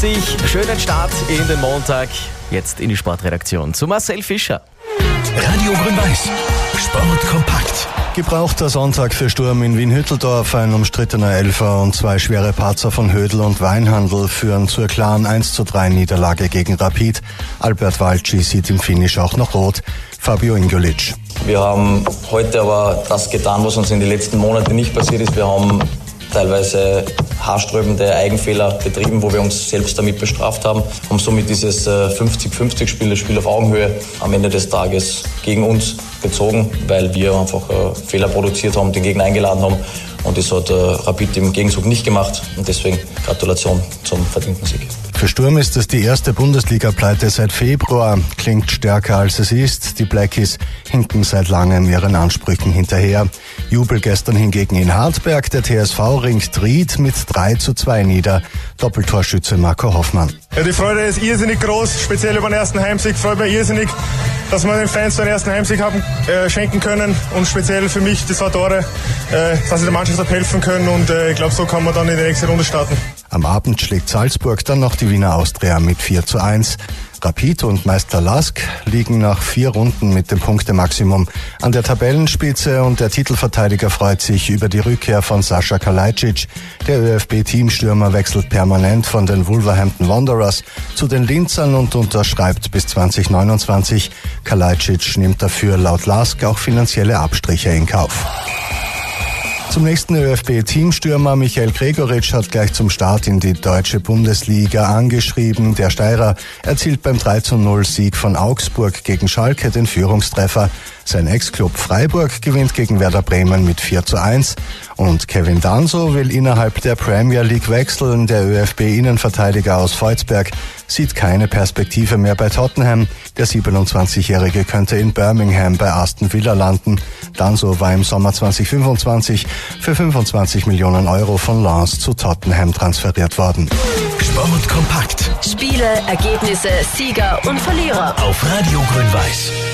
Schönen Start in den Montag, jetzt in die Sportredaktion zu Marcel Fischer. Radio Grün-Weiß, Sport kompakt. Gebrauchter Sonntag für Sturm in Wien-Hütteldorf. Ein umstrittener Elfer und zwei schwere Patzer von Hödl und Weinhandl führen zur klaren 1:3 Niederlage gegen Rapid. Albert Walci sieht im Finish auch noch rot. Fabio Ingolic. Wir haben heute aber das getan, was uns in den letzten Monaten nicht passiert ist. Wir haben teilweise haarsträubende Eigenfehler betrieben, wo wir uns selbst damit bestraft haben. Haben somit dieses 50-50-Spiel, das Spiel auf Augenhöhe, am Ende des Tages gegen uns gezogen, weil wir einfach Fehler produziert haben, den Gegner eingeladen haben. Und das hat Rapid im Gegenzug nicht gemacht. Und deswegen Gratulation zum verdienten Sieg. Für Sturm ist es die erste Bundesliga-Pleite seit Februar. Klingt stärker als es ist. Die Blackies hinken seit langem ihren Ansprüchen hinterher. Jubel gestern hingegen in Hartberg. Der TSV ringt Ried mit 3:2 nieder. Doppeltorschütze Marco Hoffmann. Ja, die Freude ist irrsinnig groß, speziell über den ersten Heimsieg. Freut mich irrsinnig, dass wir den Fans den ersten Heimsieg haben schenken können und speziell für mich die 2 Tore, dass ich der Mannschaft habe helfen können und ich glaube, so kann man dann in die nächste Runde starten. Am Abend schlägt Salzburg dann noch die Wiener Austria mit 4:1. Rapid und Meister Lask liegen nach 4 Runden mit dem Punktemaximum an der Tabellenspitze und der Titelverteidiger freut sich über die Rückkehr von Sascha Kalajdzic. Der ÖFB-Teamstürmer wechselt permanent von den Wolverhampton Wanderers zu den Linzern und unterschreibt bis 2029. Kalajdzic nimmt dafür laut Lask auch finanzielle Abstriche in Kauf. Zum nächsten ÖFB-Teamstürmer Michael Gregoritsch hat gleich zum Start in die deutsche Bundesliga angeschrieben. Der Steirer erzielt beim 3:0-Sieg von Augsburg gegen Schalke den Führungstreffer. Sein Ex-Club Freiburg gewinnt gegen Werder Bremen mit 4:1. Und Kevin Danso will innerhalb der Premier League wechseln. Der ÖFB-Innenverteidiger aus Volzberg sieht keine Perspektive mehr bei Tottenham. Der 27-Jährige könnte in Birmingham bei Aston Villa landen. Danso war im Sommer 2025 für 25 Millionen Euro von Lens zu Tottenham transferiert worden. Sport kompakt. Spiele, Ergebnisse, Sieger und Verlierer. Auf Radio Grün-Weiß.